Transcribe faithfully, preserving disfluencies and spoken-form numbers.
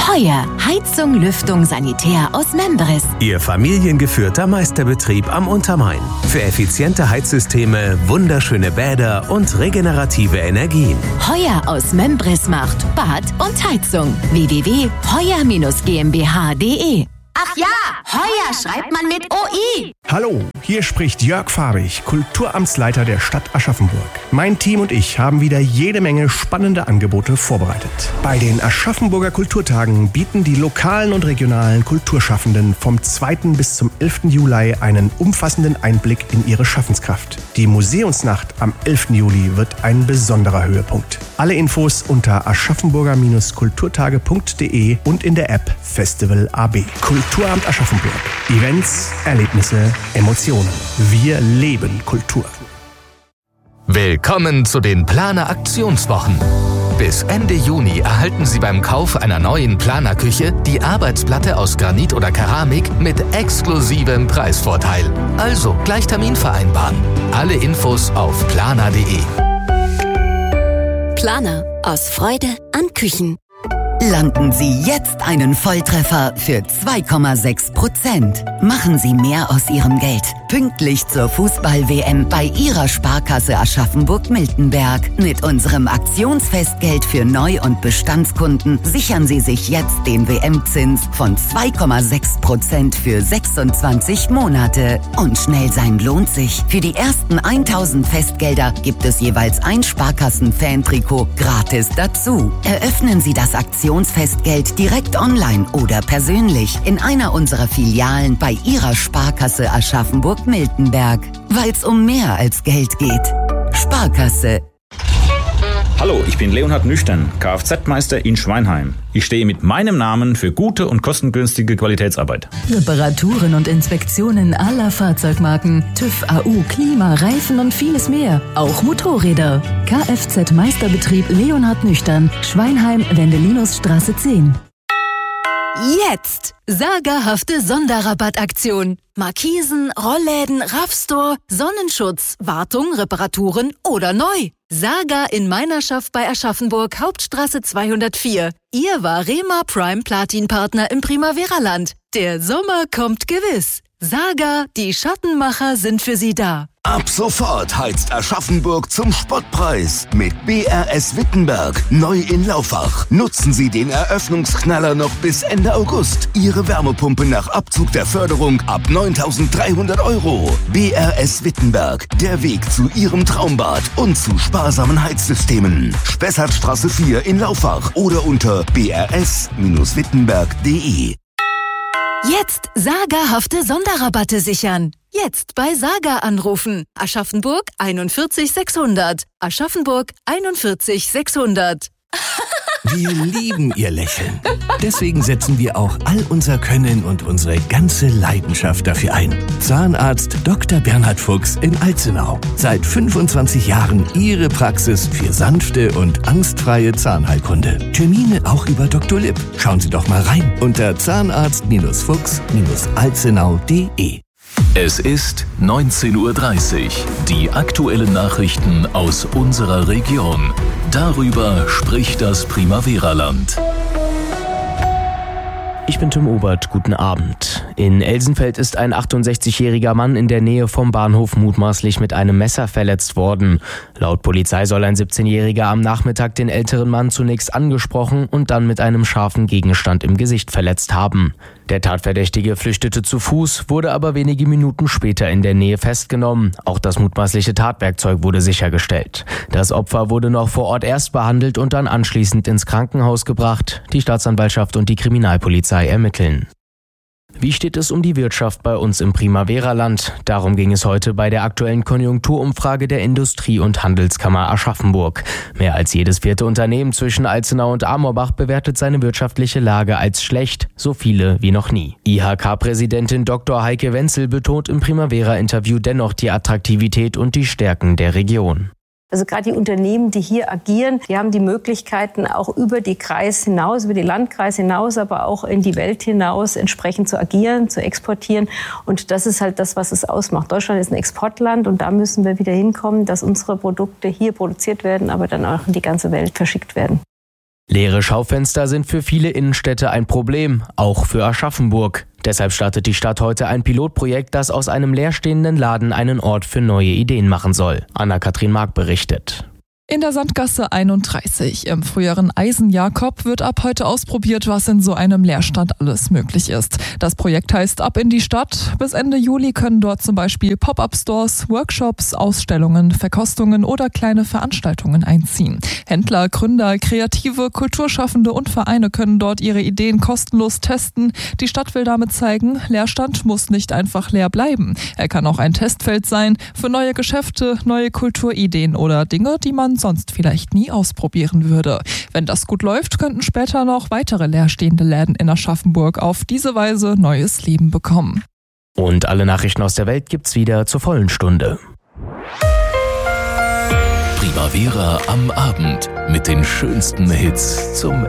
Heuer. Heizung, Lüftung, Sanitär aus Membris. Ihr familiengeführter Meisterbetrieb am Untermain. Für effiziente Heizsysteme, wunderschöne Bäder und regenerative Energien. Heuer aus Membris macht Bad und Heizung. w w w punkt heuer Bindestrich GmbH punkt de. Ach ja, Heuer schreibt man mit O I. Hallo, hier spricht Jörg Farbig, Kulturamtsleiter der Stadt Aschaffenburg. Mein Team und ich haben wieder jede Menge spannende Angebote vorbereitet. Bei den Aschaffenburger Kulturtagen bieten die lokalen und regionalen Kulturschaffenden vom zweiten bis zum elften Juli einen umfassenden Einblick in ihre Schaffenskraft. Die Museumsnacht am elften Juli wird ein besonderer Höhepunkt. Alle Infos unter aschaffenburger Bindestrich kulturtage punkt de und in der App Festival A B. Kulturamt Aschaffenburg. Events, Erlebnisse, Emotionen. Wir leben Kultur. Willkommen zu den Planer Aktionswochen. Bis Ende Juni erhalten Sie beim Kauf einer neuen Planerküche die Arbeitsplatte aus Granit oder Keramik mit exklusivem Preisvorteil. Also gleich Termin vereinbaren. Alle Infos auf planer punkt de. Planer. Aus Freude an Küchen. Landen Sie jetzt einen Volltreffer für zwei Komma sechs Prozent. Machen Sie mehr aus Ihrem Geld. Pünktlich zur Fußball-W M bei Ihrer Sparkasse Aschaffenburg-Miltenberg. Mit unserem Aktionsfestgeld für Neu- und Bestandskunden sichern Sie sich jetzt den W M-Zins von zwei Komma sechs Prozent für sechsundzwanzig Monate. Und schnell sein lohnt sich. Für die ersten tausend Festgelder gibt es jeweils ein Sparkassen-Fan-Trikot gratis dazu. Eröffnen Sie das Aktionsfestgeld Festgeld direkt online oder persönlich in einer unserer Filialen bei Ihrer Sparkasse Aschaffenburg-Miltenberg. Weil es um mehr als Geld geht. Sparkasse. Hallo, ich bin Leonhard Nüchtern, Kfz-Meister in Schweinheim. Ich stehe mit meinem Namen für gute und kostengünstige Qualitätsarbeit. Reparaturen und Inspektionen aller Fahrzeugmarken, TÜV, A U, Klima, Reifen und vieles mehr. Auch Motorräder. Kfz-Meisterbetrieb Leonhard Nüchtern, Schweinheim, Wendelinusstraße zehn. Jetzt! Sagerhafte Sonderrabattaktion. Markisen, Rollläden, Raffstore, Sonnenschutz, Wartung, Reparaturen oder neu. Saga in Meinerschaft bei Aschaffenburg, Hauptstraße zweihundertvier. Ihr Varema Prime Platin Partner im Primavera-Land. Der Sommer kommt gewiss. Saga, die Schattenmacher sind für Sie da. Ab sofort heizt Aschaffenburg zum Spottpreis mit B R S Wittenberg, neu in Laufach. Nutzen Sie den Eröffnungsknaller noch bis Ende August. Ihre Wärmepumpe nach Abzug der Förderung ab neuntausenddreihundert Euro. B R S Wittenberg, der Weg zu Ihrem Traumbad und zu sparsamen Heizsystemen. Spessartstraße vier in Laufach oder unter b r s Bindestrich wittenberg punkt de. Jetzt sagerhafte Sonderrabatte sichern. Jetzt bei Saga anrufen. Aschaffenburg einundvierzig sechshundert. Aschaffenburg einundvierzig sechshundert. Wir lieben Ihr Lächeln. Deswegen setzen wir auch all unser Können und unsere ganze Leidenschaft dafür ein. Zahnarzt Doktor Bernhard Fuchs in Alzenau. Seit fünfundzwanzig Jahren Ihre Praxis für sanfte und angstfreie Zahnheilkunde. Termine auch über Doktor Lipp. Schauen Sie doch mal rein unter zahnarzt Fuchs alzenau punkt de. Es ist neunzehn Uhr dreißig. Die aktuellen Nachrichten aus unserer Region. Darüber spricht das Primavera-Land. Ich bin Tim Obert, guten Abend. In Elsenfeld ist ein achtundsechzigjähriger Mann in der Nähe vom Bahnhof mutmaßlich mit einem Messer verletzt worden. Laut Polizei soll ein siebzehnjähriger am Nachmittag den älteren Mann zunächst angesprochen und dann mit einem scharfen Gegenstand im Gesicht verletzt haben. Der Tatverdächtige flüchtete zu Fuß, wurde aber wenige Minuten später in der Nähe festgenommen. Auch das mutmaßliche Tatwerkzeug wurde sichergestellt. Das Opfer wurde noch vor Ort erst behandelt und dann anschließend ins Krankenhaus gebracht. Die Staatsanwaltschaft und die Kriminalpolizei ermitteln. Wie steht es um die Wirtschaft bei uns im Primavera-Land? Darum ging es heute bei der aktuellen Konjunkturumfrage der Industrie- und Handelskammer Aschaffenburg. Mehr als jedes vierte Unternehmen zwischen Alzenau und Amorbach bewertet seine wirtschaftliche Lage als schlecht, so viele wie noch nie. I H K-Präsidentin Doktor Heike Wenzel betont im Primavera-Interview dennoch die Attraktivität und die Stärken der Region. Also gerade die Unternehmen, die hier agieren, die haben die Möglichkeiten, auch über die Kreis hinaus, über die Landkreis hinaus, aber auch in die Welt hinaus entsprechend zu agieren, zu exportieren. Und das ist halt das, was es ausmacht. Deutschland ist ein Exportland und da müssen wir wieder hinkommen, dass unsere Produkte hier produziert werden, aber dann auch in die ganze Welt verschickt werden. Leere Schaufenster sind für viele Innenstädte ein Problem, auch für Aschaffenburg. Deshalb startet die Stadt heute ein Pilotprojekt, das aus einem leerstehenden Laden einen Ort für neue Ideen machen soll. Anna-Kathrin Mark berichtet. In der Sandgasse einunddreißig im früheren Eisen-Jakob wird ab heute ausprobiert, was in so einem Leerstand alles möglich ist. Das Projekt heißt Ab in die Stadt. Bis Ende Juli können dort zum Beispiel Pop-up-Stores, Workshops, Ausstellungen, Verkostungen oder kleine Veranstaltungen einziehen. Händler, Gründer, Kreative, Kulturschaffende und Vereine können dort ihre Ideen kostenlos testen. Die Stadt will damit zeigen, Leerstand muss nicht einfach leer bleiben. Er kann auch ein Testfeld sein für neue Geschäfte, neue Kulturideen oder Dinge, die man sonst vielleicht nie ausprobieren würde. Wenn das gut läuft, könnten später noch weitere leerstehende Läden in Aschaffenburg auf diese Weise neues Leben bekommen. Und alle Nachrichten aus der Welt gibt's wieder zur vollen Stunde. Primavera am Abend mit den schönsten Hits zum